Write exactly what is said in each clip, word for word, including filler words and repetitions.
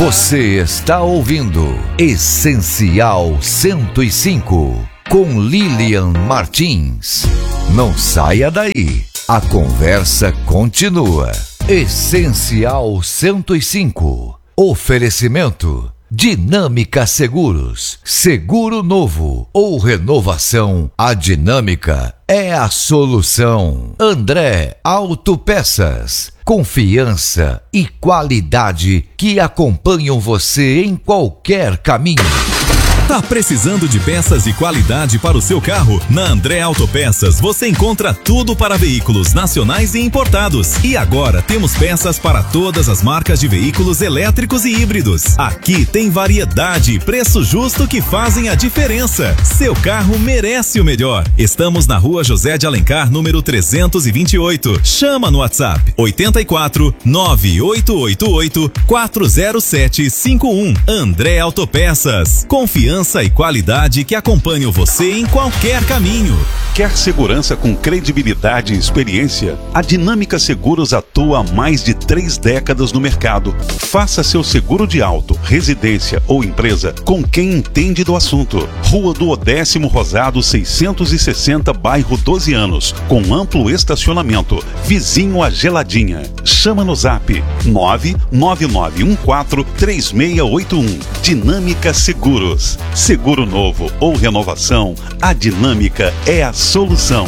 Você está ouvindo Essencial cento e cinco, com Lilian Martins. Não saia daí, a conversa continua. Essencial cento e cinco, oferecimento Dinâmica Seguros, seguro novo ou renovação, a Dinâmica é a solução. André Autopeças, confiança e qualidade que acompanham você em qualquer caminho. Tá precisando de peças de qualidade para o seu carro? Na André Autopeças você encontra tudo para veículos nacionais e importados. E agora temos peças para todas as marcas de veículos elétricos e híbridos. Aqui tem variedade e preço justo que fazem a diferença. Seu carro merece o melhor. Estamos na Rua José de Alencar, número trezentos e vinte e oito. Chama no WhatsApp oito quatro, nove oito oito oito, quatro zero sete cinco um. André Autopeças. Confiança e qualidade que acompanham você em qualquer caminho. Quer segurança com credibilidade e experiência? A Dinâmica Seguros atua há mais de três décadas no mercado. Faça seu seguro de auto, residência ou empresa com quem entende do assunto. Rua do Odécimo Rosado seiscentos e sessenta, bairro doze anos, com amplo estacionamento, vizinho a Geladinha. Chama no zap nove nove nove um quatro três seis oito um. Dinâmica Seguros. Seguro novo ou renovação, a Dinâmica é a solução.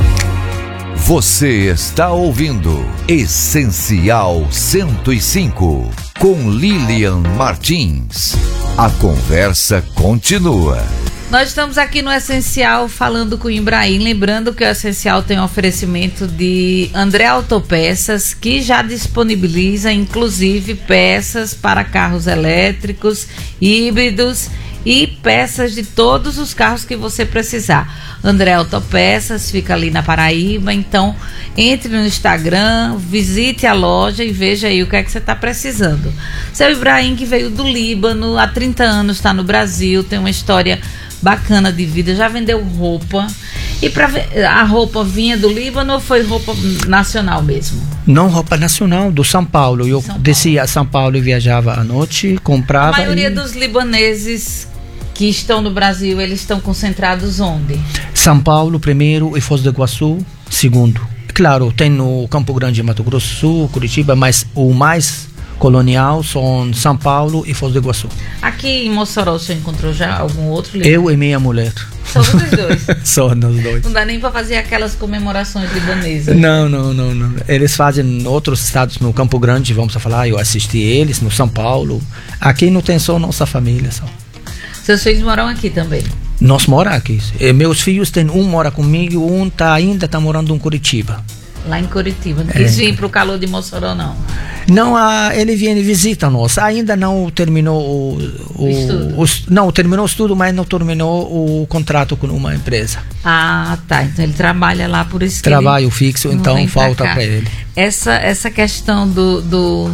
Você está ouvindo Essencial cento e cinco, com Lilian Martins. A conversa continua. Nós estamos aqui no Essencial falando com o Ibrahim, lembrando que o Essencial tem um oferecimento de André Autopeças, que já disponibiliza inclusive peças para carros elétricos, híbridos e peças de todos os carros que você precisar. André Autopeças fica ali na Paraíba, então entre no Instagram, visite a loja e veja aí o que é que você está precisando. Seu Ibrahim, que veio do Líbano, há trinta anos está no Brasil, tem uma história bacana de vida, já vendeu roupa. E pra, a roupa vinha do Líbano ou foi roupa nacional mesmo? Não, roupa nacional, do São Paulo. Eu São descia a São Paulo e viajava à noite, comprava. A maioria e... dos libaneses que estão no Brasil, eles estão concentrados onde? São Paulo primeiro e Foz do Iguaçu segundo. Claro, tem no Campo Grande, Mato Grosso do Sul, Curitiba, mas o mais colonial são São Paulo e Foz do Iguaçu. Aqui em Mossoró, você encontrou já algum outro libanês? Eu e minha mulher. Só os dois? Só nós dois. Não dá nem para fazer aquelas comemorações libanesas. Não, não, não, não. Eles fazem em outros estados, no Campo Grande, vamos falar, eu assisti eles, no São Paulo. Aqui não tem só nossa família, só. Seus filhos moram aqui também? Nós moramos aqui. E meus filhos têm um mora comigo, um tá, ainda está morando em Curitiba. Lá em Curitiba. Não É. quis vir para o calor de Mossoró, não? Não, a, ele vem e visita nós. Ainda não terminou o, o, Estudo. o não terminou o estudo, mas não terminou o contrato com uma empresa. Ah, tá. Então ele trabalha lá, por isso que Trabalho ele fixo, não então vem pra falta cá. para ele. Essa, essa questão do, do,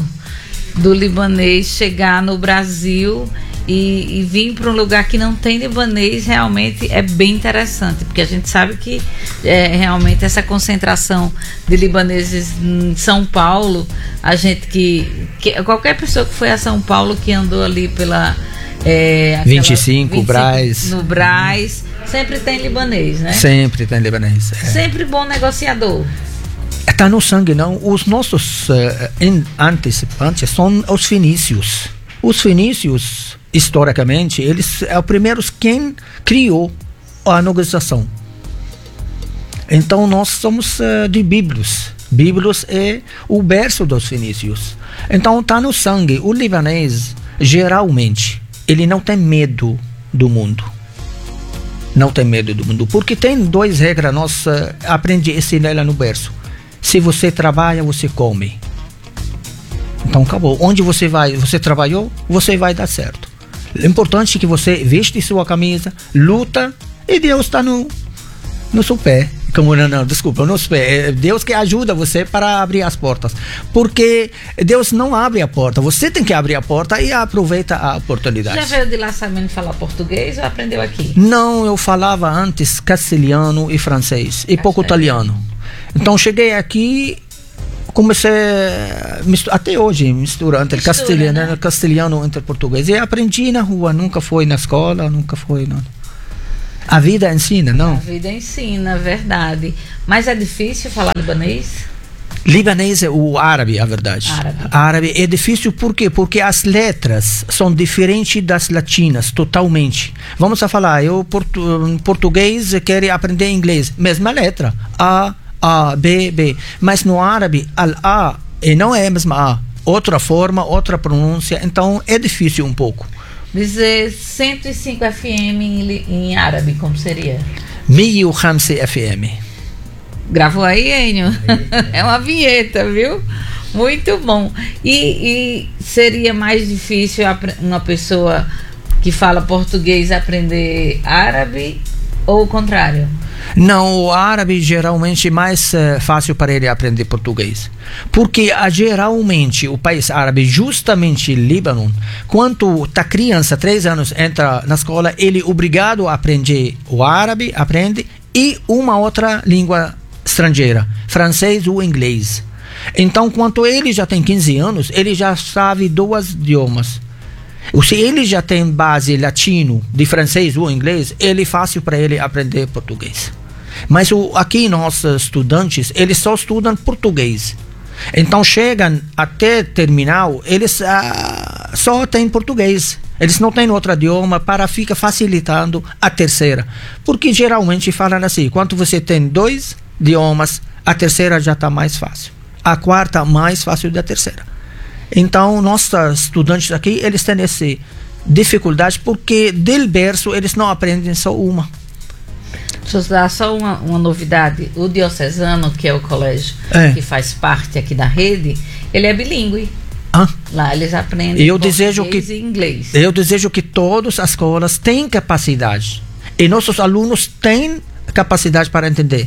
do libanês chegar no Brasil e, e vir para um lugar que não tem libanês realmente é bem interessante, porque a gente sabe que é, realmente essa concentração de libaneses em São Paulo, a gente que, que qualquer pessoa que foi a São Paulo, que andou ali pela é, aquela vinte e cinco, Brás. no Brás, sempre tem libanês, né? Sempre tem libanês. É. Sempre bom negociador. Está no sangue, não? Os nossos uh, antecipantes são os fenícios. Os fenícios, historicamente, eles é o primeiro quem criou a negociação. Então nós somos uh, de Bíblios. Bíblios é o berço dos fenícios. Então está no sangue. O libanês, geralmente, ele não tem medo do mundo. Não tem medo do mundo. Porque tem duas regras, nós uh, aprendemos a ensinar ela no berço. Se você trabalha, você come. Então acabou. Onde você vai, você trabalhou, você vai dar certo. O importante é que você veste sua camisa, luta e Deus está no, no seu pé. Como não, não, desculpa, no seu pé. É Deus que ajuda você para abrir as portas. Porque Deus não abre a porta, você tem que abrir a porta e aproveita a oportunidade. Já veio de lá sabendo falar português ou aprendeu aqui? Não, eu falava antes castelhano e francês e pouco italiano. Então cheguei aqui comecei mistura, até hoje mistura entre Mistura, castelhano, né? castelhano entre português. E aprendi na rua, nunca foi na escola, nunca foi nada. A vida ensina, não? A vida ensina, verdade. Mas é difícil falar libanês? Libanês é o árabe, a verdade. Árabe. Árabe é difícil por quê? Porque as letras são diferentes das latinas, totalmente. Vamos a falar, eu portu, português quero aprender inglês, mesma letra, A, A, B, B. Mas no árabe, al-A, e não é a mesma A. Outra forma, outra pronúncia, então é difícil um pouco. Dizer cento e cinco F M em, li- em árabe, como seria? mil e cinquenta F M. Gravou aí, Enio? É uma vinheta, viu? Muito bom. E, e seria mais difícil apre- uma pessoa que fala português aprender árabe ou o contrário? Não, o árabe geralmente é mais uh, fácil para ele aprender português. Porque uh, geralmente o país árabe, justamente Líbano, quando a criança, três anos, entra na escola, ele é obrigado a aprender o árabe, aprende, e uma outra língua estrangeira, francês ou inglês. Então, quando ele já tem quinze anos, ele já sabe dois idiomas. Ou se ele já tem base latino de francês ou inglês, ele é fácil para ele aprender português. Mas o, aqui nossos estudantes, eles só estudam português. Então chegam até terminal, eles ah, só têm português. Eles não têm outro idioma para ficar facilitando a terceira. Porque geralmente falam assim, quando você tem dois idiomas, a terceira já está mais fácil. A quarta mais fácil da terceira. Então, nossos estudantes aqui, eles têm essa dificuldade porque del berço eles não aprendem só uma. Deixa eu dar só uma, uma novidade. O Diocesano, que é o colégio É. que faz parte aqui da rede, ele é bilíngue. Ah, Lá eles aprendem Eu desejo português que- e inglês. eu desejo que todas as escolas tenham capacidade. E nossos alunos têm capacidade para entender.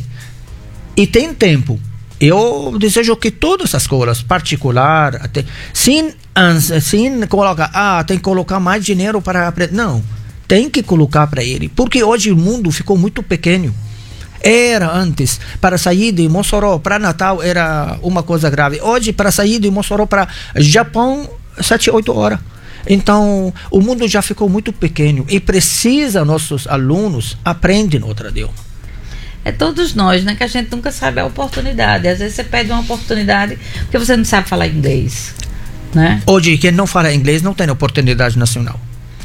E tem tempo. Eu desejo que todas as escolas, particular, até, sem, ans- sem colocar, ah, tem que colocar mais dinheiro para aprender. Não, tem que colocar para ele. Porque hoje o mundo ficou muito pequeno. Era antes, para sair de Mossoró para Natal era uma coisa grave. Hoje, para sair de Mossoró para Japão, sete, oito horas. Então, o mundo já ficou muito pequeno e precisa nossos alunos aprendem outro idioma. É todos nós, né? Que a gente nunca sabe a oportunidade. Às vezes você perde uma oportunidade porque você não sabe falar inglês, né? Hoje, quem não fala inglês não tem oportunidade nacional.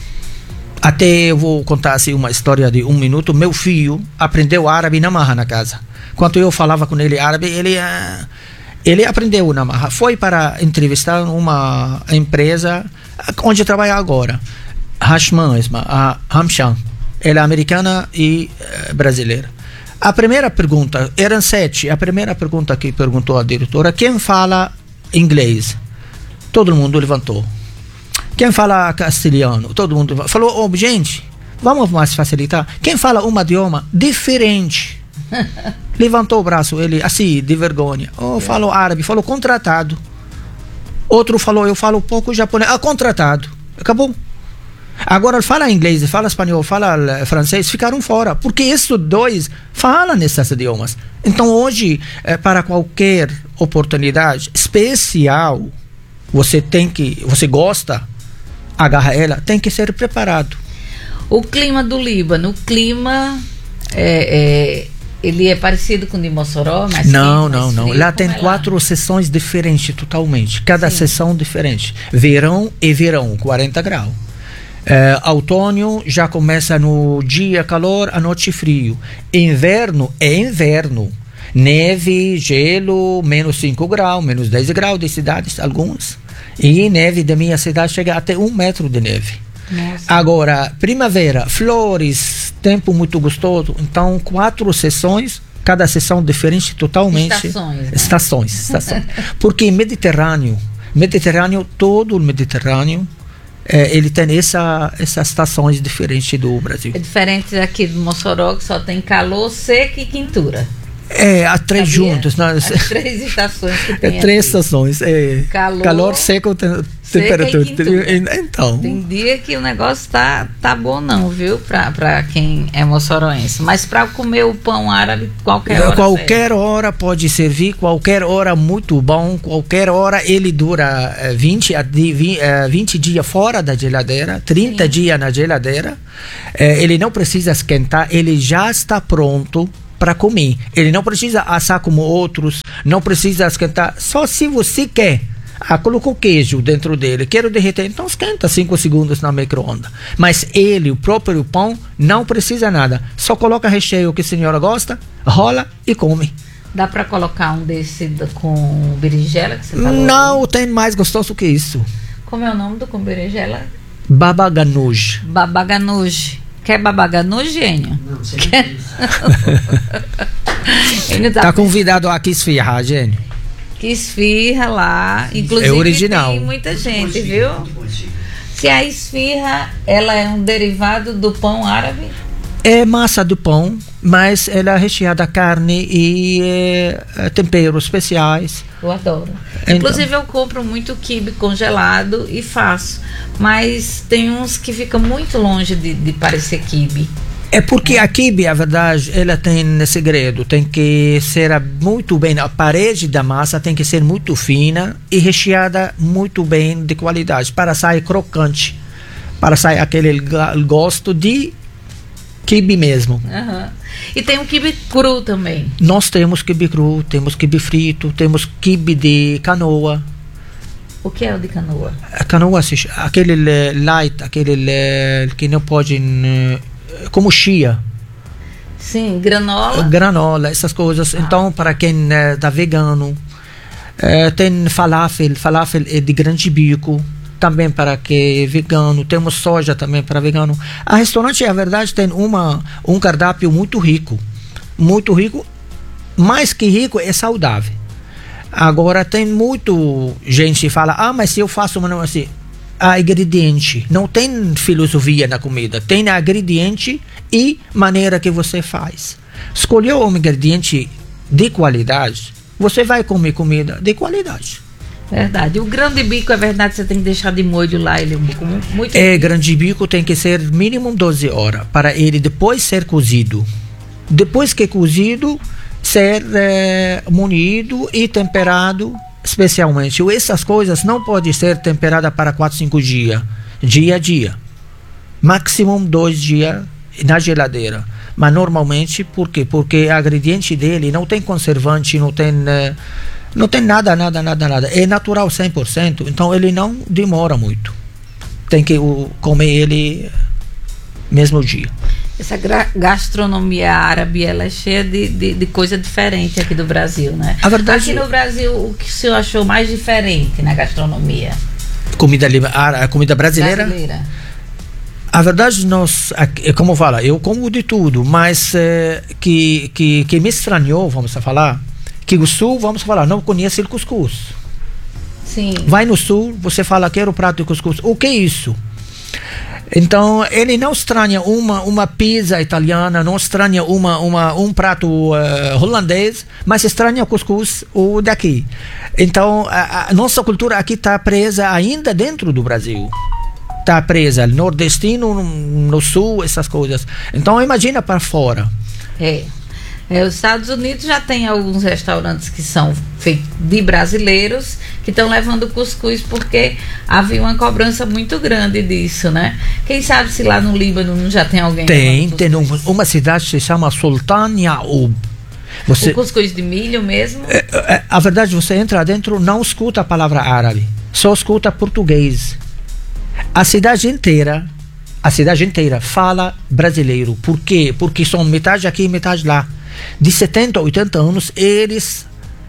Até eu vou contar assim, uma história de um minuto. Meu filho aprendeu árabe na marra na casa. Quando eu falava com ele árabe, ele, ah, ele aprendeu na marra. Foi para entrevistar uma empresa onde trabalha agora. Hashman, a Hamshan. Ela é americana e eh, brasileira. A primeira pergunta, eram sete. A primeira pergunta que perguntou a diretora, quem fala inglês? Todo mundo levantou. Quem fala castelhano? Todo mundo levantou. Falou, oh, gente, vamos mais facilitar. Quem fala um idioma diferente? Levantou o braço, ele assim, de vergonha. Oh, falou árabe, falou contratado. Outro falou, eu falo pouco japonês. Ah, contratado. Acabou. Agora ele fala inglês, fala espanhol, fala francês, ficaram fora, porque esses dois falam nesses idiomas. Então hoje, eh, para qualquer oportunidade especial, você tem que, você gosta, agarra ela, tem que ser preparado. O clima do Líbano, o clima é, é, ele é parecido com o de Mossoró, mas Não, quente, não, mais não. frio, Lá como tem é lá? quatro sessões diferentes totalmente. Cada Sim. sessão diferente. Verão e verão, quarenta graus. É, outono já começa no dia calor, à noite frio. Inverno é inverno. Neve, gelo, menos cinco graus, menos dez graus de cidades, algumas. E neve da minha cidade chega até um metro de neve. Nossa. Agora, primavera, flores, tempo muito gostoso. Então, quatro sessões, cada sessão diferente totalmente. Estações, né? Estações, estações. Porque Mediterrâneo, Mediterrâneo, todo o Mediterrâneo, é, ele tem essa, essas estações diferentes do Brasil. É diferente daqui do Mossoró, que só tem calor, seca e quintura. É, as três Sabia? juntas. Né? As três estações que tem. É, três aqui. estações. É, Calor, calor, seco, te, temperatura. Então. Tem dia que o negócio tá, tá bom não, viu? Pra, pra quem é moçoroense. Mas pra comer o pão árabe, qualquer hora. Qualquer serve. hora pode servir, qualquer hora muito bom, qualquer hora ele dura eh, vinte, a di- eh, vinte dias fora da geladeira, trinta Sim. dias na geladeira. Eh, ele não precisa esquentar, ele já está pronto para comer. Ele não precisa assar como outros, não precisa esquentar. Só se você quer. Ah, colocou queijo dentro dele, quero derreter, então esquenta cinco segundos na micro-ondas. Mas ele, o próprio pão, não precisa nada. Só coloca recheio que a senhora gosta, rola e come. Dá pra colocar um desse do- com berinjela que você falou? Não aí? tem mais gostoso que isso. Como é o nome do com berinjela? Baba ganoush. Babaganuge. Quer babaganuge, Enio? Não, sei Quer? Enio Tá convidado aqui esfirrar, gente. Que esfirra lá. Inclusive É original. tem muita gente, viu? Muito bom, Chico. Se a esfirra, ela é um derivado do pão árabe? É massa do pão, mas ela é recheada de carne e é, temperos especiais. Eu adoro. Então. Inclusive eu compro muito quibe congelado e faço. Mas tem uns que ficam muito longe de, de parecer quibe. É porque a quibe, a verdade, ela tem segredo. Tem que ser muito bem, a parede da massa tem que ser muito fina e recheada muito bem de qualidade, para sair crocante, para sair aquele ga- gosto de quibe mesmo. Aham. E tem um quibe cru também. Nós temos quibe cru, temos quibe frito, temos quibe de canoa. O que é o de canoa? A canoa, se ch- aquele eh, light, aquele eh, que não pode, eh, como chia, Sim, granola. granola, essas coisas. Então, para quem é da vegano, eh, tem falafel, falafel é de grande bico, também para quem é vegano. Temos soja também para vegano. A restaurante, a verdade, tem uma, um cardápio muito rico, muito rico, mais que rico, é saudável. Agora, tem muito gente que fala, ah, mas se eu faço uma não assim, a ingrediente, não tem filosofia na comida, tem a ingrediente e maneira que você faz. Escolheu um ingrediente de qualidade, você vai comer comida de qualidade. Verdade. O grande bico, é verdade, você tem que deixar de molho lá, ele é um bico mu- muito. É, grande bico tem que ser mínimo doze horas para ele depois ser cozido. Depois que cozido, ser é, moído e temperado especialmente. Essas coisas não podem ser temperadas para quatro, cinco dias, dia a dia. Maximum dois dias na geladeira. Mas normalmente, por quê? Porque o ingrediente dele não tem conservante, não tem, eh, não tem nada, nada, nada, nada. É natural cem por cento, então ele não demora muito. Tem que o, comer ele mesmo dia. Essa gra- gastronomia árabe, ela é cheia de, de, de coisa diferente aqui do Brasil, né? A verdade- Aqui no Brasil, o que o senhor achou mais diferente na gastronomia Comida, li- a, a comida brasileira? brasileira? A verdade, nós, aqui, como fala, eu como de tudo, mas eh, que, que, que me estranhou, vamos falar, que o sul, vamos falar, não conhece o cuscuz. Sim. Vai no sul, você fala, quero prato de cuscuz. O que é isso? Então, ele não estranha uma, uma pizza italiana, não estranha uma, uma, um prato uh, holandês, mas estranha o cuscuz o daqui. Então, a, a nossa cultura aqui está presa ainda dentro do Brasil. Está presa, nordestino no, no sul, essas coisas. Então, imagina para fora. É. É, os Estados Unidos já tem alguns restaurantes que são feitos de brasileiros que estão levando cuscuz porque havia uma cobrança muito grande disso, né? Quem sabe se lá no Líbano não já tem alguém Tem, levando tem um, cuscuz? uma cidade que se chama Sultan Yaoub. Você, O cuscuz de milho mesmo? é, é, a verdade, você entra dentro, não escuta a palavra árabe, só escuta português. A cidade inteira, a cidade inteira fala brasileiro. Por quê? Porque são metade aqui e metade lá. De setenta a oitenta anos, eles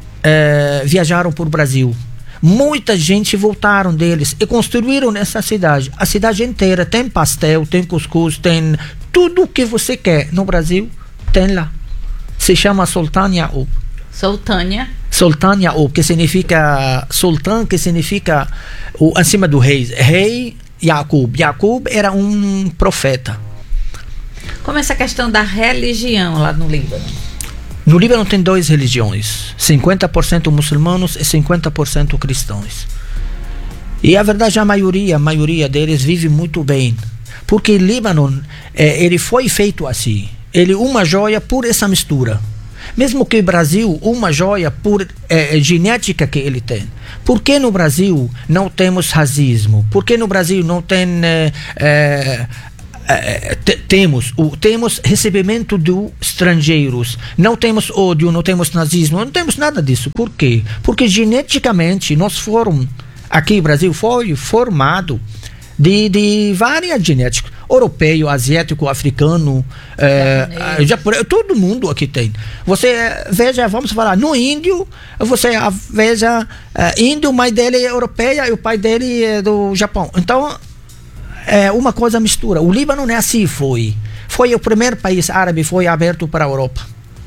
é, viajaram por Brasil. Muita gente voltaram deles e construíram essa cidade. A cidade inteira tem pastel, tem cuscuz, tem tudo que você quer no Brasil, tem lá. Se chama Sultan Yaoub. Sultânia. Sultan Yaoub, que significa sultão, que significa o acima do rei. Rei Yacoub. Yacoub era um profeta. Como é essa questão da religião lá no Líbano? No Líbano tem duas religiões, cinquenta por cento muçulmanos e cinquenta por cento cristãos. E a verdade, a maioria, a maioria deles vive muito bem. Porque o Líbano, é, ele foi feito assim. Ele é uma joia por essa mistura. Mesmo que o Brasil, uma joia por é, genética que ele tem. Por que no Brasil não temos racismo? Por que no Brasil não tem... É, é, é, te, temos, o, temos recebimento de estrangeiros. Não temos ódio, não temos nazismo, não temos nada disso. Por quê? Porque geneticamente nós fomos... Aqui no Brasil foi formado de, de várias genéticas. Europeu, asiático, africano, é, já, todo mundo aqui tem. Você veja, vamos falar, no índio, você veja, é, índio, o mãe dele é europeia e o pai dele é do Japão. Então, é uma coisa mistura. O Líbano não é assim, foi. Foi o primeiro país árabe, foi aberto para a Europa.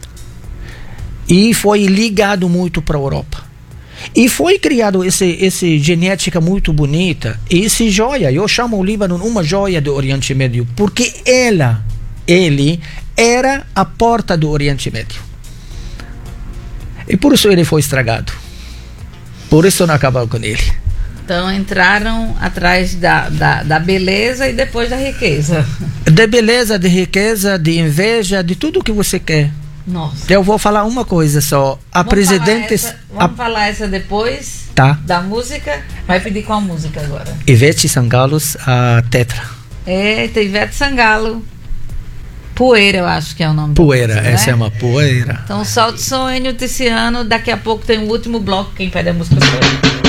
E foi ligado muito para a Europa. E foi criado esse, esse genética muito bonita, esse joia, eu chamo o Líbano uma joia do Oriente Médio, porque ela, ele, era a porta do Oriente Médio. E por isso ele foi estragado. Por isso não acabou com ele. Então entraram atrás da, da, da beleza e depois da riqueza. De beleza, de riqueza, de inveja, de tudo que você quer. Nossa. Eu vou falar uma coisa só. A vamos presidente. Falar essa, vamos a, falar essa depois. Tá. Da música. Vai pedir qual música agora? Ivete Sangalos, a Tetra. Eita, Ivete Sangalo. Poeira, eu acho que é o nome. Poeira, música, essa né? é uma poeira. Então, solte o som, Enio Tiziano. Daqui a pouco tem o último bloco. Quem pede a música foi.